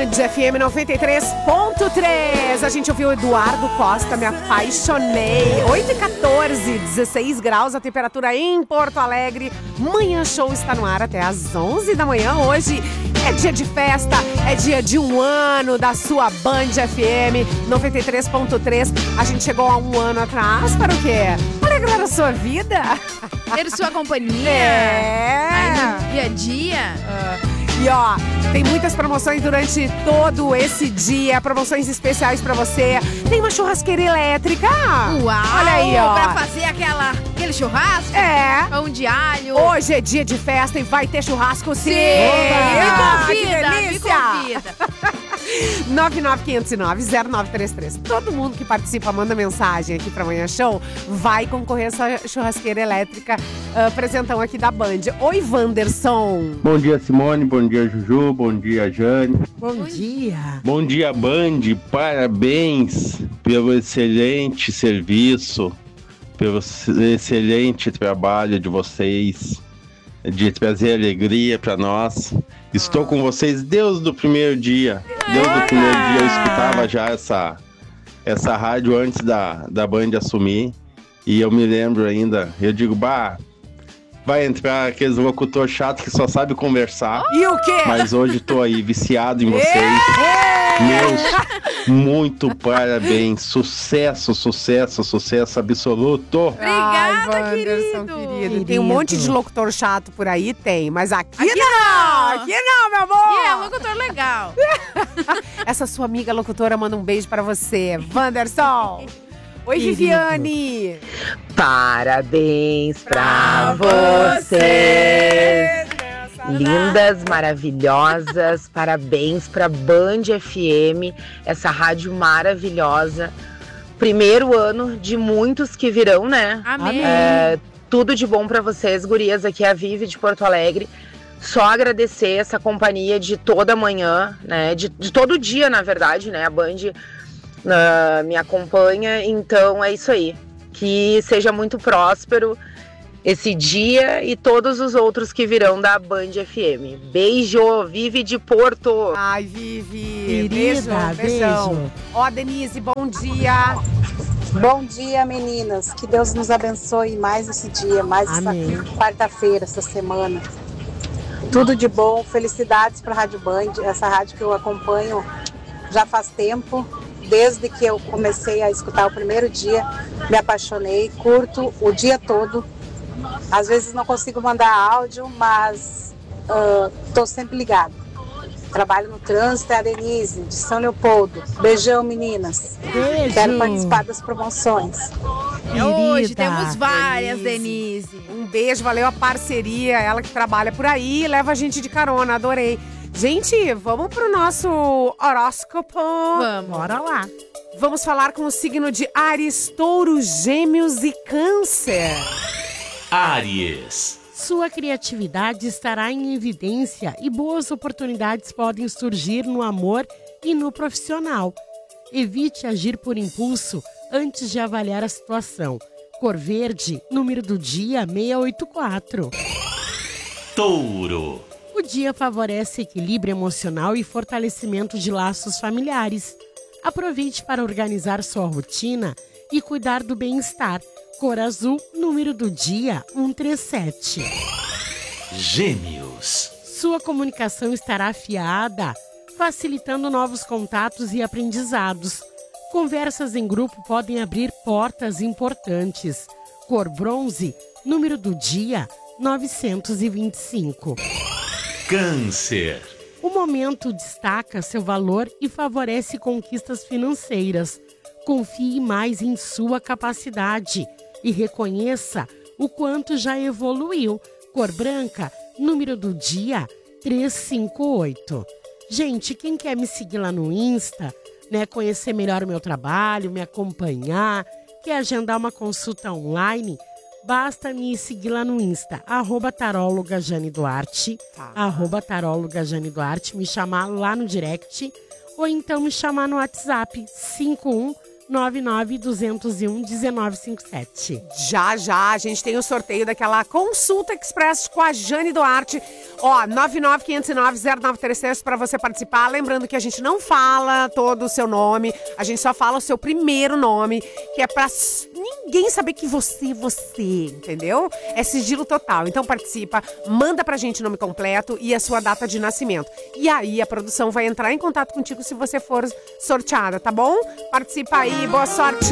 Band FM 93.3. A gente ouviu o Eduardo Costa, Me Apaixonei. 8h14, 16 graus a temperatura em Porto Alegre. Manhã Show está no ar até às 11 da manhã. Hoje é dia de festa, é dia de 1 ano da sua Band FM 93.3. A gente chegou há 1 ano atrás para o quê? Alegrar a sua vida. Ter sua companhia. É. Aí no dia a dia. E ó, tem muitas promoções durante todo esse dia, promoções especiais pra você. Tem uma churrasqueira elétrica. Uau! Olha aí, ó. Pra fazer aquele churrasco. É. Pão de alho. Hoje é dia de festa e vai ter churrasco sim. Me Que delícia. 99509-0933. Todo mundo que participa, manda mensagem aqui pra Manhã Show, vai concorrer a essa churrasqueira elétrica, presentão aqui da Band. Oi, Wanderson. Bom dia, Simone. Bom dia, Juju. Bom dia, Jane. Bom dia. Bom dia, Band. Parabéns pelo excelente serviço, pelo excelente trabalho de vocês, de trazer alegria pra nós. Estou com vocês desde o primeiro dia. Desde o primeiro dia eu escutava já essa rádio antes da Band assumir. E eu me lembro ainda, eu digo, vai entrar aqueles locutor chato que só sabe conversar. E o quê? Mas hoje tô aí viciado em vocês. Meus, muito parabéns. Sucesso absoluto. Obrigada, Wanderson, querido. Tem um monte de locutor chato por aí, tem. Mas aqui não! Aqui não, meu amor! E é um locutor legal. Essa sua amiga locutora manda um beijo pra você. Wanderson! Oi, Viviane! Parabéns pra você! Lindas, maravilhosas, parabéns pra Band FM, essa rádio maravilhosa. Primeiro ano de muitos que virão, né? Amém. Tudo de bom pra vocês, gurias. Aqui é a Vivi de Porto Alegre. Só agradecer essa companhia de toda manhã, né? De todo dia, na verdade, né? A Band me acompanha, então é isso aí. Que seja muito próspero esse dia e todos os outros que virão da Band FM. Beijo, Vivi de Porto. Ai, Vivi. Querida, beijão. Ó, Denise, bom dia. Bom dia, meninas. Que Deus nos abençoe mais esse dia, mais Amém. essa quarta-feira, essa semana. Tudo de bom, felicidades para a Rádio Band, essa rádio que eu acompanho já faz tempo. Desde que eu comecei a escutar o primeiro dia, me apaixonei, curto o dia todo. Às vezes não consigo mandar áudio, mas estou sempre ligada. Trabalho no trânsito, é a Denise, de São Leopoldo. Beijão, meninas. Beijo. Quero participar das promoções. Hoje temos várias, Denise. Um beijo, valeu a parceria. Ela que trabalha por aí, leva a gente de carona, adorei. Gente, vamos pro nosso horóscopo. Vamos. Bora lá. Vamos falar com o signo de Áries, Touro, Gêmeos e Câncer. Áries. Sua criatividade estará em evidência e boas oportunidades podem surgir no amor e no profissional. Evite agir por impulso antes de avaliar a situação. Cor verde, número do dia 684. Touro. O dia favorece equilíbrio emocional e fortalecimento de laços familiares. Aproveite para organizar sua rotina e cuidar do bem-estar. Cor azul, número do dia 137. Gêmeos. Sua comunicação estará afiada, facilitando novos contatos e aprendizados. Conversas em grupo podem abrir portas importantes. Cor bronze, número do dia 925. Câncer. O momento destaca seu valor e favorece conquistas financeiras. Confie mais em sua capacidade e reconheça o quanto já evoluiu. Cor branca, número do dia 358. Gente, quem quer me seguir lá no Insta, né, conhecer melhor o meu trabalho, me acompanhar, quer agendar uma consulta online, basta me seguir lá no Insta, @tarólogajane_duarte, @tarólogajane_duarte, me chamar lá no direct, ou então me chamar no WhatsApp, 992011957. Já, a gente tem o sorteio daquela consulta express com a Jane Duarte. Ó, 995090933 para você participar. Lembrando que a gente não fala todo o seu nome, a gente só fala o seu primeiro nome, que é pra ninguém saber que você, entendeu? É sigilo total. Então participa, manda pra gente o nome completo e a sua data de nascimento. E aí a produção vai entrar em contato contigo se você for sorteada, tá bom? Participa aí, boa sorte!